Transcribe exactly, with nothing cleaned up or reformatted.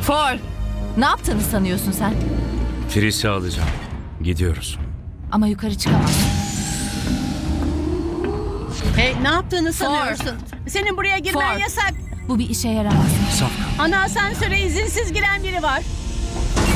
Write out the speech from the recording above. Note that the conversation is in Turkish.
For, ne yaptığını sanıyorsun sen? Chris'i alacağım. Gidiyoruz. Ama yukarı çıkamazsın. Hey, ne yaptığını sanıyorsun? Senin buraya girmen Ford. yasak. Bu bir işe yaramaz. Safkan. Ana asansöre izinsiz giren biri var.